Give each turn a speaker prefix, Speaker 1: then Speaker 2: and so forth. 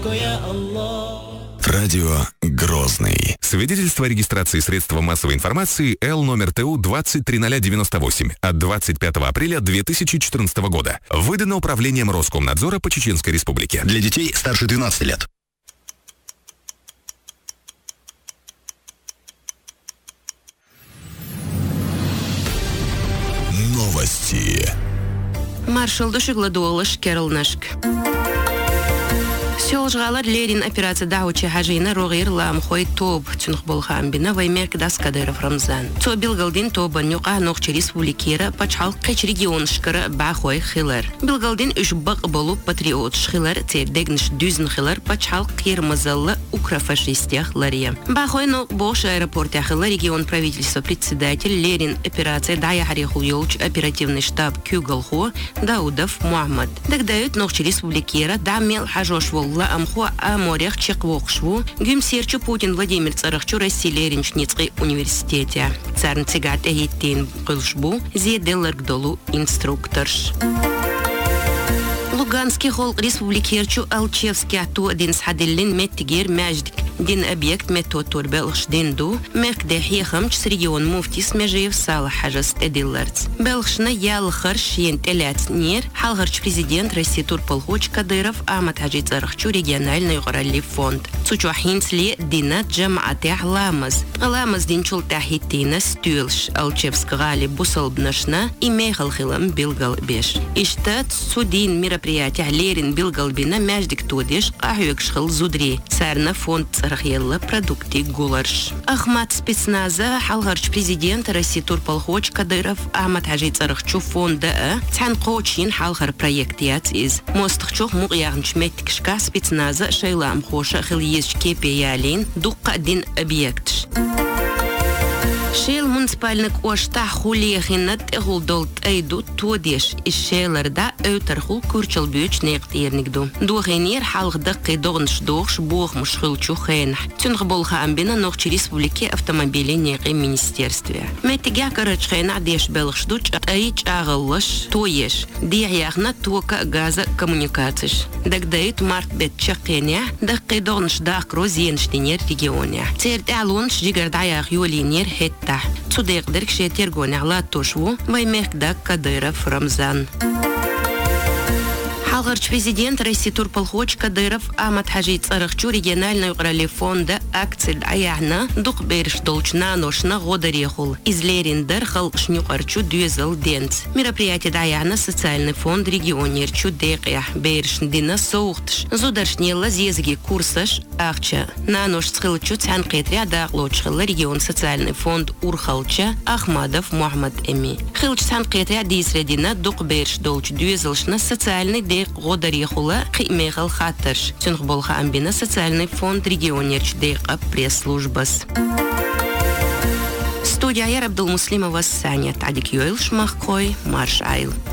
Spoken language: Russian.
Speaker 1: Радио Грозный. Свидетельство о регистрации средства массовой информации Л номер ТУ 203098 от 25 апреля 2014 года. Выдано Управлением Роскомнадзора по Чеченской Республике.
Speaker 2: Для детей старше 12 лет.
Speaker 1: Новости.
Speaker 3: Маршал Душигладуолыш Кералнашк. Сёлжгалар Лерин операция даучи хажина рогир ламхой тоб тюнх болхамбина ваймерк дас Кадыров Рамзан. То Билгалдин тоба нюка нохчи республикера пачхал кач регион шкара бахой хилар. Билгалдин уж бак болу патриот шхилар тердегнш дюзн хилар пачхал кир мазалла укрофашистях лария. Бахой но бош аэропорт хилар регион правительства председатель Лерин операция дая харихул ёлч оперативный штаб Кюгалхо Даудов Мухаммад. Дагдают нохчи республикера дамел хажош волла амху аморех чеквокшву гюмсерчу Путин Владимир Царахчу Россия Ницкий университете. Царн цигат эхиттин кылшбу зеделлерг долу инструкторш. Луганский холл республикерчу Алчевский ату один схадиллин меттигер мяждик дин объект метод турбелш динду мекдехи хамч регион муфтис межев сала хажас эдиллерц. Белшна ялхарш ентелец нир халгарч президент России Турполхоч Кадыров Ахмад Хаджи Царахчу региональный горалли фонд. Цучухинсли дина джамаате ламаз. Ламаз динчул тахитина стюлш Алчевск гали бусалбнашна и мехалхилам билгал беш. Иштат судин мероприятия Лерин билгалбина мяждик тодеш ахюкшхил зудри. Сарна фонд Царахьелла продукты гуларш. Ахмад спецназа халгарч президент России Турполхоч Кадыров Ахмад Хаджи Царахчу фонда цан кочин халгар проектият из мостхчух мугьягнч меттикшка спецназа шейлам хоша хилиеш кепеялин дукка дин объектш. Шел муниципальный кошта хулиехинат эгулдолт эйду тодеш ишелерда өтерхул курчал бюч неqtiernikdu. Дугенер халгда кыдогнш догш бог мушхылчу хэн. Тюнг болха амбина нохчи республики автомобили неqi министерстве. Метига карачхена деш белхшдуч айч агаллаш тоеш. Дияхна тока газа коммуникациш. Дагдайт март бет чакеня да кыдогнш да крозенштинер регионе. Церт алонш жигардая юлинер хет Цудеq диркше тергоне ала тошву ваймехда Кадыров Рамзан. Халгарч президент России Турполхоч Кадыров Ахмад Хаджи Царахчу региональный горалли фонда акций аяхна дух берш долчна ношна годарехул. Из Лериндер халшнюкарчу дюзел денц. Мероприятие аяхна социальный фонд регионерчу декя берш дина соухтш. Зударшнела зезги курсаш ахча. На нош схилчу цан кетря дахлочхила регион социальный фонд Урхалча Ахмадов Мухаммад Эми. Хилч цан кетря дисредина дух берш долч дюзелшна социальный Годарехула Химехал Хаттерш. Тюнхболха Амбина социальный фонд регионерч дейка пресс-службас. Студия Абдулмуслимова Саня Тадик Йойл Шмахкой Марш Айл.